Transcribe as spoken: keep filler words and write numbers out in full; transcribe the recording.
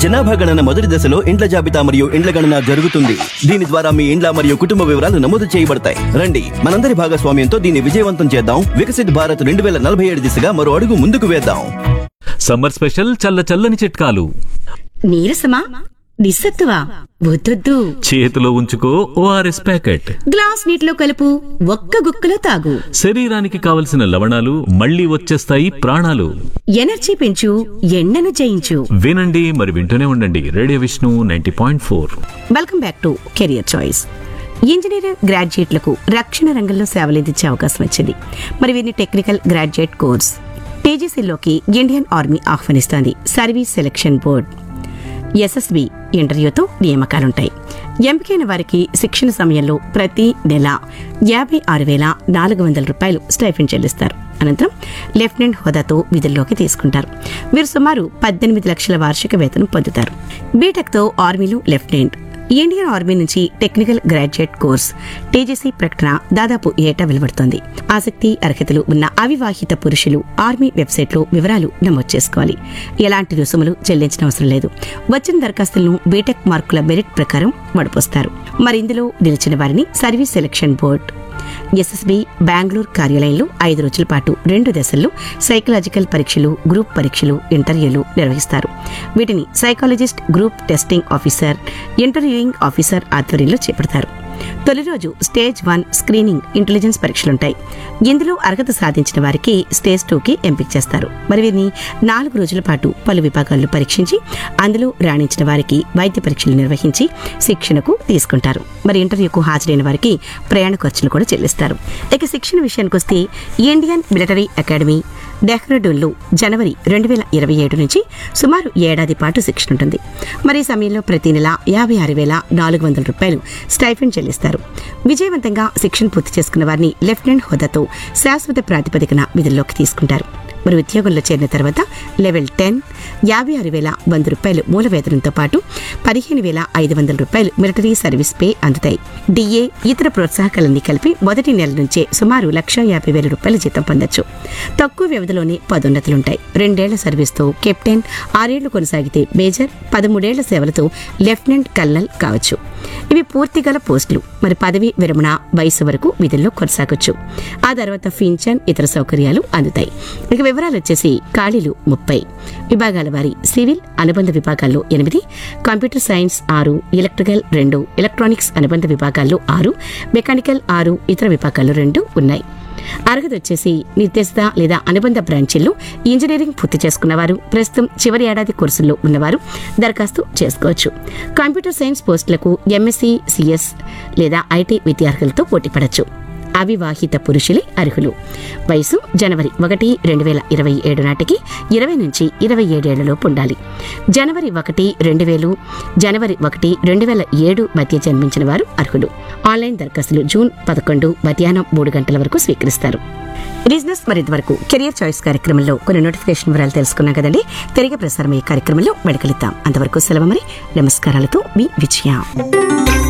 జనాభా గణన మొదటి దశలో ఇండ్ల జాబితా మరియు ఇండ్ల గణన జరుగుతుంది. దీని ద్వారా మీ ఇండ్ల మరియు కుటుంబ వివరాలు నమోదు చేయబడతాయి. రండి, మనందరి భాగస్వామ్యంతో దీన్ని విజయవంతం చేద్దాం. వికసిత్ భారత్ రెండు వేల నలభై ఏడు దిశగా మరో అడుగు ముందుకు వేద్దాం. సమ్మర్ స్పెషల్ చల్ల చల్లని చిట్కాలు. నీరసమా, నిస్సత్తువా, వద్దొద్దు. చేతిలో ఉంచుకో ఓఆర్ఎస్ ప్యాకెట్. గ్లాస్ నీటిలో కలుపు, ఒక్క గుక్కలో తాగు. శరీరానికి కావలసిన లవణాలు మళ్లీ వచ్చేస్తాయి ప్రాణాలు. ఎనర్జీ పెంచు, ఎండను జయించు. వినండి, మరి వింటూనే ఉండండి. Radio Vishnu ninety point four. Welcome back to career choice. Engineering గ్రాడ్యుయేట్లకు రక్షణ రంగంలో సేవలందించే అవకాశం వచ్చింది. మరి వీరిని technical graduate course టీజీసీలోకి Indian army ఆహ్వానిస్తోంది. Service selection board SSB ఇంటర్వ్యూతో నియామకాలుంటాయి. ఎంపికైన వారికి శిక్షణ సమయంలో ప్రతి నెల యాభై ఆరు వేల నాలుగు వందల రూపాయలు స్టైఫండ్ చెల్లిస్తారు. అనంతరం లెఫ్టినెంట్ హోదాతో విధుల్లోకి తీసుకుంటారు. వీరు సుమారు పద్దెనిమిది లక్షల వార్షిక వేతనం పొందుతారు. బీటెక్తో ఆర్మీలో లెఫ్టినెంట్, ఇండియన్ ఆర్మీ నుంచి టెక్నికల్ గ్రాడ్యుయేట్ కోర్స్ టీజీసీ ప్రకటన దాదాపు ఏటా వెలువడుతోంది. ఆసక్తి, అర్హతలు ఉన్న అవివాహిత పురుషులు ఆర్మీ వెబ్సైట్లో వివరాలు నమోదు చేసుకోవాలి. ఎలాంటి రుసుములు చెల్లించిన అవసరం లేదు. వచ్చిన దరఖాస్తులను బీటెక్ మార్కుల మెరిట్ ప్రకారం వడపోస్తారు. మరి ఇందులో నిలిచిన వారిని service selection board SSB Bengaluru కార్యాలయంలో ఐదు రోజుల పాటు రెండు దశల్లో సైకలాజికల్ పరీక్షలు, గ్రూప్ పరీక్షలు, ఇంటర్వ్యూలు నిర్వహిస్తారు. వీటిని psychologist, group testing officer, interviewing officer ఆధ్వర్యంలో చేపడతారు. తొలి రోజు స్టేజ్ వన్ స్క్రీనింగ్ ఇంటెలిజెన్స్ పరీక్షలుంటాయి. ఇందులో అర్హత సాధించిన వారికి స్టేజ్ టూకి ఎంపిక చేస్తారు. మరి వీరిని నాలుగు రోజుల పాటు పలు విభాగాల్లో పరీక్షించి అందులో రాణించిన వారికి వైద్య పరీక్షలు నిర్వహించి శిక్షణకు తీసుకుంటారు. మరి ఇంటర్వ్యూకు హాజరైన వారికి ప్రయాణ ఖర్చులు కూడా చెల్లిస్తారు. ఇక శిక్షణ విషయానికి వస్తే ఇండియన్ మిలిటరీ అకాడమీ డెహ్రాడూన్లో జనవరి రెండు వేల ఇరవై ఏడు నుంచి సుమారు ఏడాది పాటు శిక్షణ ఉంటుంది. మరి ఈ సమయంలో ప్రతి నెల యాభై ఆరు వేల నాలుగు వందల రూపాయలు స్టైఫండ్ చెల్లిస్తారు. విజయవంతంగా శిక్షణ పూర్తి చేసుకున్న వారిని లెఫ్టినెంట్ హోదాతో శాశ్వత ప్రాతిపదికన విధుల్లోకి తీసుకుంటారు. మరి ఉద్యోగంలో చేరిన తర్వాత లెవెల్ టెన్ యాభై ఆరు వేల వంద రూపాయలు మూల వేతనంతో పాటు పదిహేను వేల ఐదు వందల రూపాయలు మిలిటరీ సర్వీస్ పే అందుతాయి. డిఏ, ఇతర ప్రోత్సాహకాలన్నీ కలిపి మొదటి నెల నుంచే సుమారు లక్ష యాభై వేల రూపాయల జీతం పొందొచ్చు. తక్కువ వ్యవధిలోనే పదోన్నతులుంటాయి. రెండేళ్ల సర్వీస్తో కెప్టెన్, ఆరేళ్లు కొనసాగితే మేజర్, పదమూడేళ్ల సేవలతో లెఫ్టినెంట్ కల్నల్ కావచ్చు. ఇవి పూర్తిగల పోస్టులు. మరి పదవి విరమణ వయసు వరకు విధుల్లో కొనసాగొచ్చు. ఆ తర్వాత పింఛన్, ఇతర సౌకర్యాలు అందుతాయి. ఇక వివరాలు వచ్చేసి ఖాళీలు ముప్పై. విభాగాల వారి సివిల్ అనుబంధ విభాగాల్లో ఎనిమిది, కంప్యూటర్ సైన్స్ ఆరు, ఎలక్ట్రికల్ రెండు, ఎలక్ట్రానిక్స్ అనుబంధ విభాగాల్లో ఆరు, మెకానికల్ ఆరు, ఇతర విభాగాల్లో రెండు ఉన్నాయి. అర్హత వచ్చేసి నిర్దేశిత లేదా అనుబంధ బ్రాంచీల్లో ఇంజనీరింగ్ పూర్తి చేసుకున్నవారు, ప్రస్తుతం చివరి ఏడాది కోర్సుల్లో ఉన్నవారు దరఖాస్తు చేసుకోవచ్చు. కంప్యూటర్ సైన్స్ పోస్టులకు ఎంఎస్సీ, సిఎస్ లేదా ఐటీ విద్యార్థులతో పోటీపడచ్చు. అవివాహిత పురుషులే అర్హులు. వయసు జనవరి ఒకటి రెండు వేల ఇరవై ఏడు నాటికి ఇరవై నుంచి ఇరవై ఏడేళ్లలోపు ఉండాలి. జనవరి ఒకటి రెండు వేలు జనవరి ఒకటి రెండు వేల ఏడు మధ్య జన్మించిన వారు అర్హులు. ఆన్లైన్ దరఖాస్తులు జూన్ పదకొండు మధ్యాహ్నం మూడు గంటల వరకు స్వీకరిస్తారు. బిజినెస్ మరింత వరకు కెరియర్ చాయిస్ కార్యక్రమంలో కొన్ని నోటిఫికేషన్ వివరాలు తెలుసుకున్నాం కదండి. తిరిగి ప్రసారమయ్యే కార్యక్రమంలో మెడకలిద్దాం. అంతవరకు సెలవు. మరి నమస్కారాలతో మీ విజయ.